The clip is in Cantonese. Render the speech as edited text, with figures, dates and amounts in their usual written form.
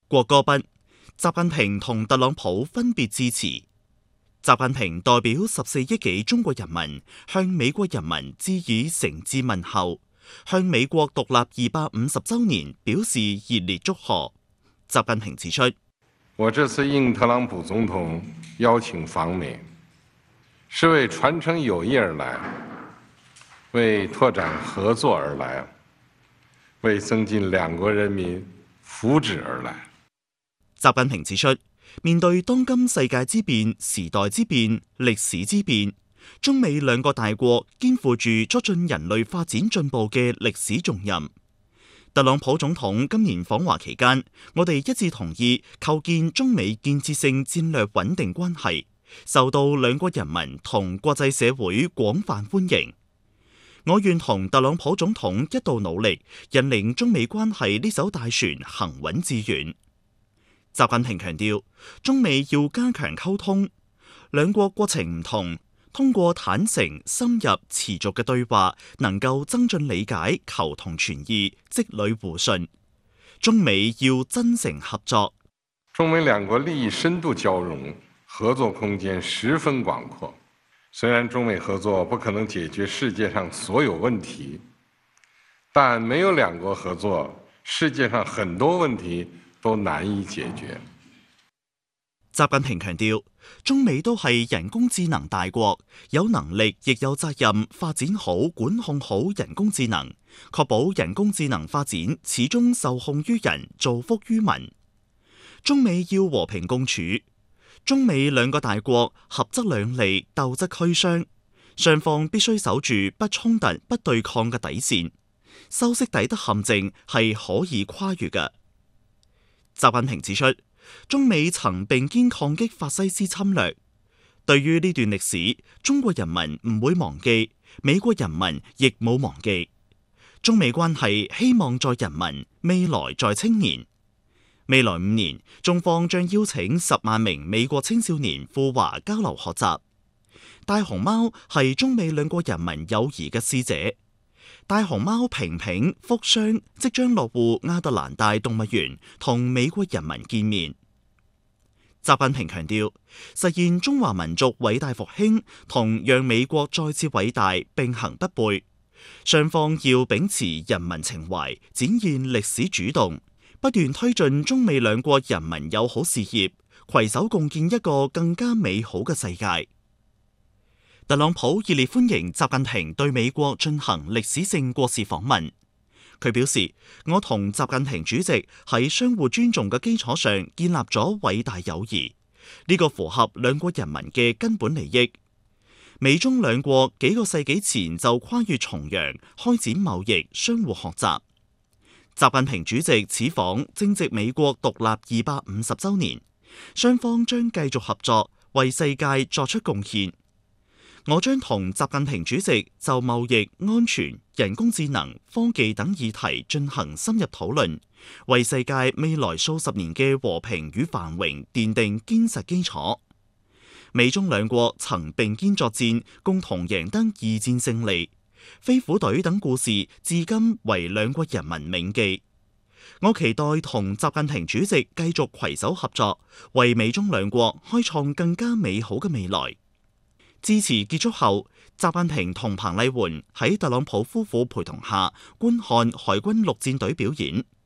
國歌畢，習近平同特朗普分別致辭。習近平代表14億幾中國人民向美國人民致以誠摯問候，向美國獨立250週年表示熱烈祝賀。習近平指出， 我這次應特朗普總統邀請訪美，是為傳承友誼而來，為拓展合作而來，為增進兩國人民福祉而來。 習近平指出，面對當今世界之變、時代之變、歷史之變，中美兩個大國肩負住促進人類發展進步嘅歷史重任。特朗普總統今年訪華期間，我哋一致同意構建中美建設性戰略穩定關係，受到兩國人民同國際社會廣泛歡迎。我願同特朗普總統一道努力，引領中美關係呢艘大船行穩致遠。習近平強調，中美要加強溝通，兩國國情唔同，通過坦誠、深入、持續嘅對話，能夠增進理解、求同存異、積累互信。中美要真誠合作。 中美兩國利益深度交融，合作空間十分廣闊。雖然中美合作不可能解決世界上所有問題，但沒有兩國合作，世界上很多問題都難以解決。 習近平強調，中美都係人工智能大國，有能力亦有責任發展好、管控好人工智能，確保人工智能發展始終受控於人，造福於民。中美要和平共處，中美兩個大國合則兩利，鬥則俱傷，雙方必須守住不衝突、不對抗嘅底線，修昔底德陷阱係可以跨越嘅。習近平指出，中美曾並肩抗擊法西斯侵略，對於呢段歷史，中國人民唔會忘記，美國人民亦冇忘記。中美關係希望在人民，未來在青年。未來5年，中方將邀請10萬名美國青少年赴華交流學習。大熊貓係中美兩國人民友誼嘅使者。大熊貓平平、福雙即將落戶亞特蘭大動物園，同美國人民見面。習近平強調，實現中華民族偉大復興同讓美國再次偉大並行不悖，雙方要秉持人民情懷，展現歷史主動，不斷推進中美兩國人民友好事業，攜手共建一個更加美好嘅世界。特朗普熱烈歡迎習近平對美國進行歷史性國事訪問。佢表示，我同習近平主席喺相互尊重嘅基礎上建立咗偉大友誼，呢個符合兩國人民嘅根本利益。美中兩國幾個世紀前就跨越重洋，開展貿易，相互學習。習近平主席此訪正值美國獨立250週年，雙方將繼續合作，為世界作出貢獻。我將同習近平主席就貿易、安全、人工智能、科技等議題進行深入討論，為世界未來數十年嘅和平與繁榮奠定堅實基礎。美中兩國曾並肩作戰，共同贏得2戰勝利，飛虎隊等故事至今為兩國人民銘記。我期待同習近平主席繼續攜手合作，為美中兩國開創更加美好嘅未來。致辭結束後，習近平同彭麗媛喺特朗普夫婦陪同下觀看海軍陸戰隊表演。